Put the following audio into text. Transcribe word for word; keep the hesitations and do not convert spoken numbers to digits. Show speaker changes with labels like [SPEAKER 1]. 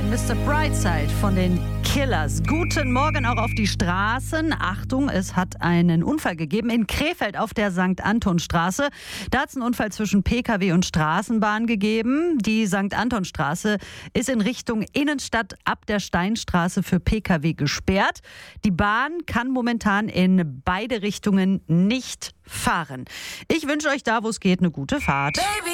[SPEAKER 1] Mister Brightside von den Killers. Guten Morgen auch auf die Straßen. Achtung, es hat einen Unfall gegeben in Krefeld auf der Sankt Anton-Straße. Da hat es einen Unfall zwischen P K W und Straßenbahn gegeben. Die Sankt Anton-Straße ist in Richtung Innenstadt ab der Steinstraße für P K W gesperrt. Die Bahn kann momentan in beide Richtungen nicht fahren. Ich wünsche euch da, wo es geht, eine gute Fahrt.